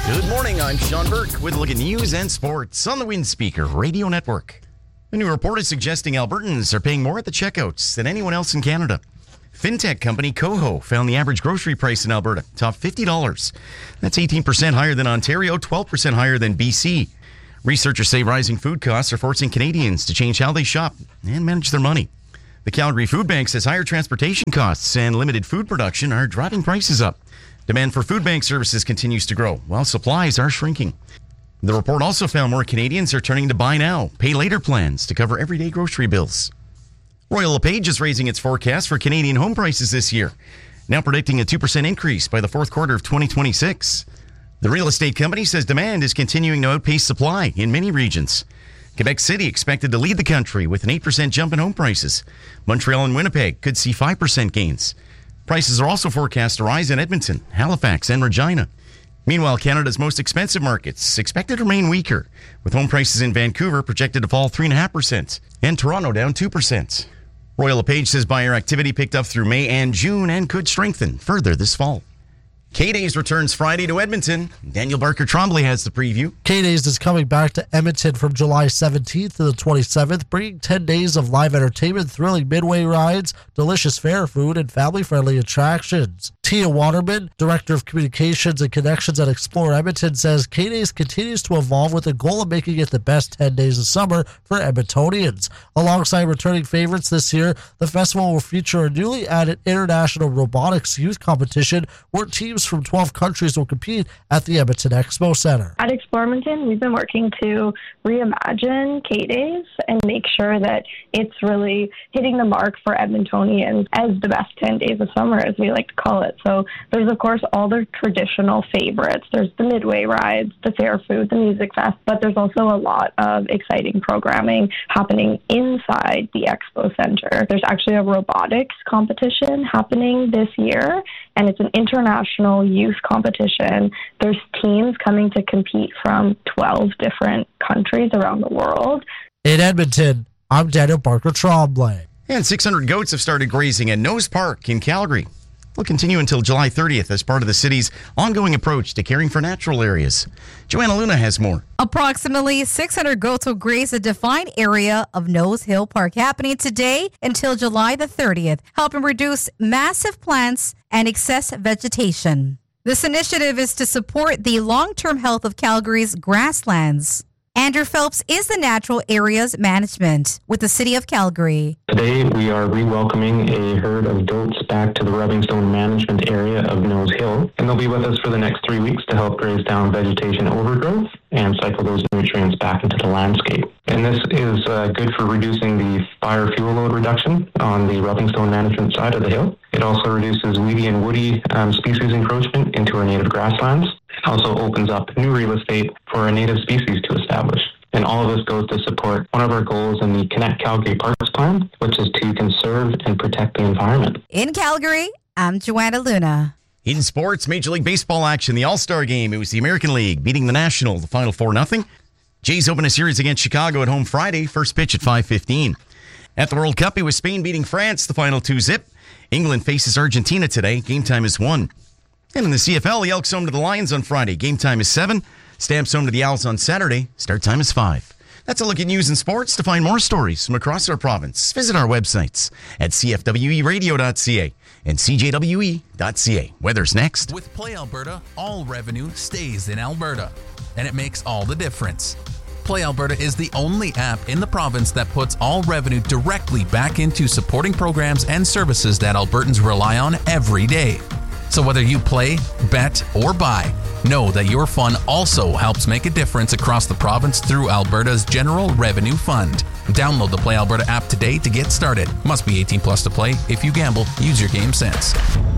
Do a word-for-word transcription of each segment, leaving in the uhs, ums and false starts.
Good morning, I'm Sean Burke with a look at news and sports on the Windspeaker Radio Network. A new report is suggesting Albertans are paying more at the checkouts than anyone else in Canada. Fintech company Coho found the average grocery price in Alberta top fifty dollars. That's eighteen percent higher than Ontario, twelve percent higher than B C. Researchers say rising food costs are forcing Canadians to change how they shop and manage their money. The Calgary Food Bank says higher transportation costs and limited food production are driving prices up. Demand for food bank services continues to grow, while supplies are shrinking. The report also found more Canadians are turning to buy now, pay later plans to cover everyday grocery bills. Royal LePage is raising its forecast for Canadian home prices this year, now predicting a two percent increase by the fourth quarter of twenty twenty-six. The real estate company says demand is continuing to outpace supply in many regions. Quebec City expected to lead the country with an eight percent jump in home prices. Montreal and Winnipeg could see five percent gains. Prices are also forecast to rise in Edmonton, Halifax, and Regina. Meanwhile, Canada's most expensive markets expected to remain weaker, with home prices in Vancouver projected to fall three point five percent and Toronto down two percent. Royal LePage says buyer activity picked up through May and June and could strengthen further this fall. K-Days returns Friday to Edmonton. Daniel Barker Tremblay has the preview. K-Days is coming back to Edmonton from July seventeenth to the twenty-seventh, bringing ten days of live entertainment, thrilling midway rides, delicious fair food, and family-friendly attractions. Tia Waterman, Director of Communications and Connections at Explore Edmonton, says K-Days continues to evolve with the goal of making it the best ten days of summer for Edmontonians. Alongside returning favorites this year, the festival will feature a newly added International Robotics Youth Competition where teams from twelve countries will compete at the Edmonton Expo Center. At Explore Edmonton, we've been working to reimagine K-Days and make sure that it's really hitting the mark for Edmontonians as the best ten days of summer, as we like to call it. So there's, of course, all the traditional favorites. There's the midway rides, the fair food, the music fest, but there's also a lot of exciting programming happening inside the Expo Center. There's actually a robotics competition happening this year, and it's an international youth competition. There's teams coming to compete from twelve different countries around the world. In Edmonton, I'm Daniel Barker Tremblay. And six hundred goats have started grazing at Nose Park in Calgary. Will continue until July thirtieth as part of the city's ongoing approach to caring for natural areas. Joanna Luna has more. Approximately six hundred goats will graze a defined area of Nose Hill Park, happening today until July the thirtieth, helping reduce massive plants and excess vegetation. This initiative is to support the long-term health of Calgary's grasslands. Andrew Phelps is the Natural Areas Management with the City of Calgary. Today, we are re-welcoming a herd of goats back to the Rubbing Stone Management Area of Nose Hill, and they'll be with us for the next three weeks to help graze down vegetation overgrowth and cycle those nutrients back into the landscape. And this is uh, good for reducing the fire fuel load reduction on the Rubbing Stone Management side of the hill. It also reduces weedy and woody um, species encroachment into our native grasslands. It also opens up new real estate for our native species to establish. And all of this goes to support one of our goals in the Connect Calgary Parks Plan, which is to conserve and protect the environment. In Calgary, I'm Joanna Luna. In sports, Major League Baseball action, the All-Star Game. It was the American League beating the National, the final four nothing. Jays open a series against Chicago at home Friday, first pitch at five fifteen. At the World Cup, it was Spain beating France, the final two zip. England faces Argentina today. Game time is one. And in the C F L, the Elks home to the Lions on Friday. Game time is seven. Stamps home to the Owls on Saturday. Start time is five. That's a look at news and sports. To find more stories from across our province, visit our websites at c f w e radio dot c a and c j w e dot c a. Weather's next. With Play Alberta, all revenue stays in Alberta, and it makes all the difference. Play Alberta is the only app in the province that puts all revenue directly back into supporting programs and services that Albertans rely on every day. So whether you play, bet, or buy, know that your fun also helps make a difference across the province through Alberta's General Revenue Fund. Download the Play Alberta app today to get started. Must be eighteen plus to play. If you gamble, use your game sense.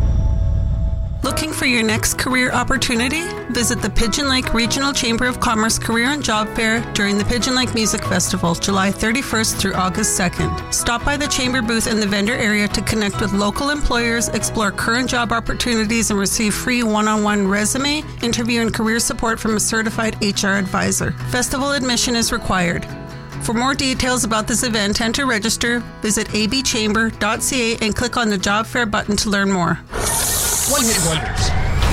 Looking for your next career opportunity? Visit the Pigeon Lake Regional Chamber of Commerce Career and Job Fair during the Pigeon Lake Music Festival, July thirty-first through August second. Stop by the chamber booth in the vendor area to connect with local employers, explore current job opportunities, and receive free one-on-one resume, interview, and career support from a certified H R advisor. Festival admission is required. For more details about this event and to register, visit a b chamber dot c a and click on the Job Fair button to learn more. One Hit Wonders.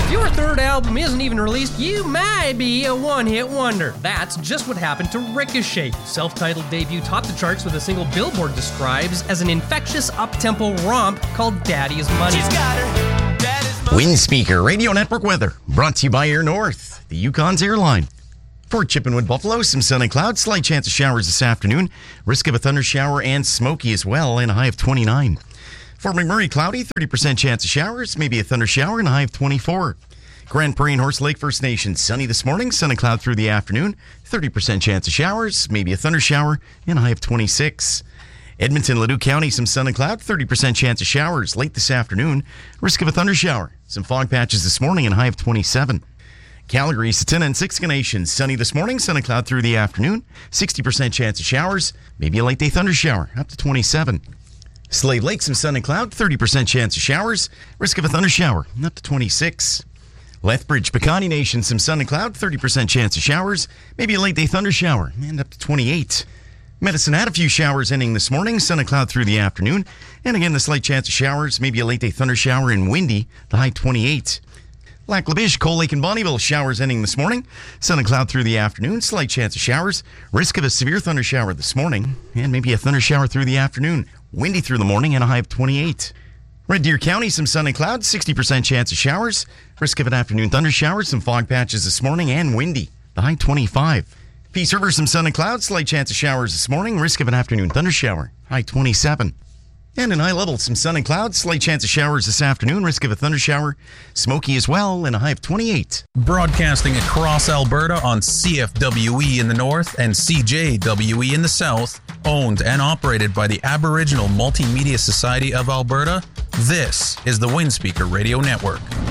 If your third album isn't even released, you might be a one-hit wonder. That's just what happened to Ricochet. Self-titled debut topped the charts with a single Billboard describes as an infectious up-tempo romp called Daddy's Money. She's got her daddy's money. Wind Speaker Radio Network weather brought to you by Air North, the Yukon's airline. For Chippenwood, Buffalo, some sun and clouds, slight chance of showers this afternoon, risk of a thunder shower and smoky as well, and a high of twenty-nine. For McMurray, cloudy, thirty percent chance of showers, maybe a thunder shower, and a high of twenty-four. Grand Prairie and Horse Lake First Nation, sunny this morning, sun and cloud through the afternoon, thirty percent chance of showers, maybe a thunder shower, and a high of twenty-six. Edmonton, Ladue County, some sun and cloud, thirty percent chance of showers late this afternoon, risk of a thunder shower, some fog patches this morning, and a high of twenty-seven. Calgary, Satina, and Siksika Nation, sunny this morning, sun and cloud through the afternoon, sixty percent chance of showers, maybe a late day thunder shower, up to twenty-seven. Slave Lake, some sun and cloud, thirty percent chance of showers, risk of a thunder shower, up to twenty-six. Lethbridge, Pecani Nation, some sun and cloud, thirty percent chance of showers, maybe a late day thunder shower, and up to twenty-eight. Medicine had a few showers ending this morning, sun and cloud through the afternoon, and again the slight chance of showers, maybe a late day thunder shower, and windy, the high twenty-eight. Lac La Biche, Cold Lake, and Bonnyville, showers ending this morning. Sun and cloud through the afternoon, slight chance of showers. Risk of a severe thunder shower this morning, and maybe a thunder shower through the afternoon. Windy through the morning, and a high of twenty-eight. Red Deer County, some sun and clouds, sixty percent chance of showers. Risk of an afternoon thunder shower, some fog patches this morning, and windy. The high twenty-five. Peace River, some sun and clouds, slight chance of showers this morning. Risk of an afternoon thunder shower, high twenty-seven. And in high level, some sun and clouds, slight chance of showers this afternoon, risk of a thunder shower, smoky as well, and a high of twenty-eight. Broadcasting across Alberta on C F W E in the north and C J W E in the south, owned and operated by the Aboriginal Multimedia Society of Alberta, this is the Windspeaker Radio Network.